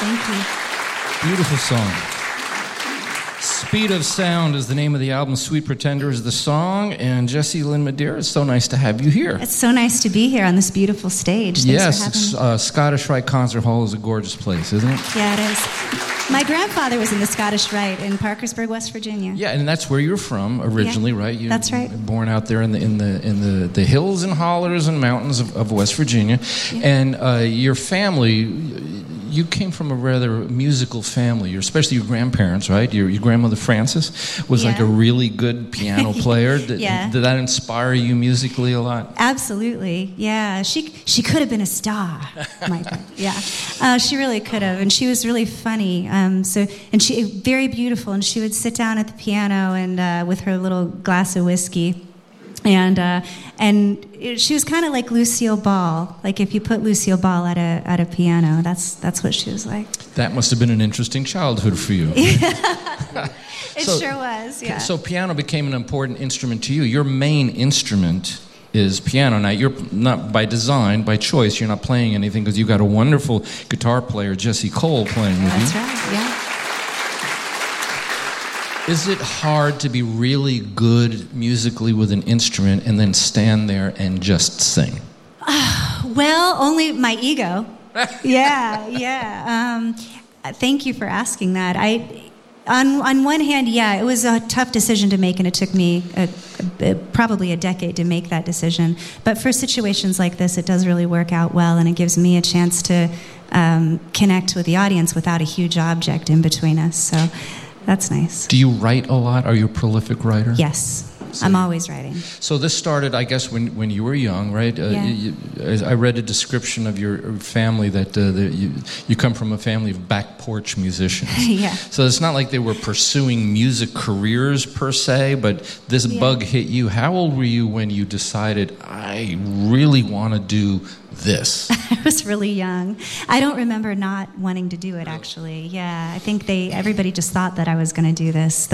Thank you. Beautiful song. Speed of Sound is the name of the album. Sweet Pretender is the song. And Jessie Lynn Madeira, it's so nice to have you here. It's so nice to be here on this beautiful stage. Thanks for having me. Scottish Rite Concert Hall is a gorgeous place, isn't it? Yeah, it is. My grandfather was in the Scottish Rite in Parkersburg, West Virginia. Yeah, and that's where you're from originally, right? That's right. Born out there in the hills and hollers and mountains of West Virginia. Yeah. And your family, you came from a rather musical family, especially your grandparents, right? Your grandmother Frances was like a really good piano player. Did that inspire you musically a lot? Absolutely, yeah. She could have been a star, Michael. Yeah, she really could have, and she was really funny. And she very beautiful, and she would sit down at the piano and with her little glass of whiskey. And she was kind of like Lucille Ball. Like if you put Lucille Ball at a piano, that's what she was like. That must have been an interesting childhood for you. It sure was. Yeah. So piano became an important instrument to you. Your main instrument is piano. Now you're not by design, by choice. You're not playing anything because you've got a wonderful guitar player, Jesse Cole, playing with you. That's right. Yeah. Is it hard to be really good musically with an instrument and then stand there and just sing? Well, only my ego. Yeah. Thank you for asking that. On one hand, it was a tough decision to make, and it took me probably a decade to make that decision. But for situations like this, it does really work out well, and it gives me a chance to connect with the audience without a huge object in between us. So that's nice. Do you write a lot? Are you a prolific writer? Yes. I'm always writing. So this started, I guess, when you were young, right? I read a description of your family that you come from a family of back porch musicians. Yeah. So it's not like they were pursuing music careers per se, but this bug hit you. How old were you when you decided, I really want to do this? I was really young. I don't remember not wanting to do it, actually. Yeah, I think everybody just thought that I was going to do this.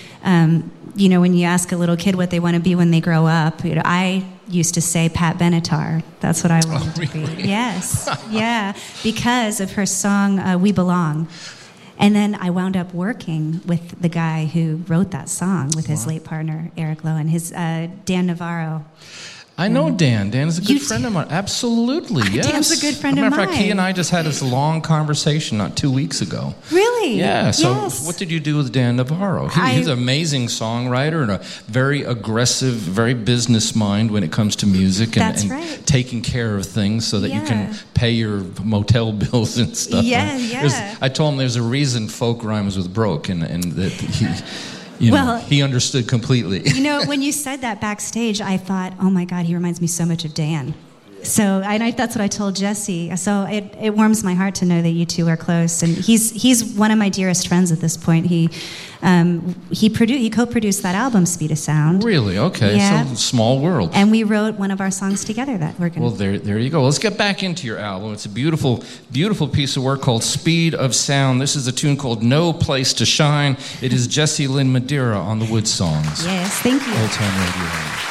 When you ask a little kid what they want to be when they grow up, I used to say Pat Benatar. That's what I wanted to be. Yes, yeah, because of her song "We Belong." And then I wound up working with the guy who wrote that song with his late partner Eric Lowe and his Dan Navarro. I know Dan. Dan is a good friend of mine. Absolutely, yes. Dan's a good friend of mine. As a matter of fact, he and I just had this long conversation not 2 weeks ago. Really? Yeah. So yes. What did you do with Dan Navarro? He's an amazing songwriter and a very aggressive, very business mind when it comes to music and right. taking care of things so that you can pay your motel bills and stuff. Yeah. I told him there's a reason folk rhymes with broke and that he... he understood completely. When you said that backstage, I thought, oh my God, he reminds me so much of Dan. So that's what I told Jesse. So it warms my heart to know that you two are close. And he's one of my dearest friends at this point. He co-produced that album, Speed of Sound. Really? Okay. Yeah. So small world. And we wrote one of our songs together that we're going to... Well, there you go. Let's get back into your album. It's a beautiful, beautiful piece of work called Speed of Sound. This is a tune called No Place to Shine. It is Jessie Lynn Madeira on the Wood Songs. Yes, thank you. Old Time Radio.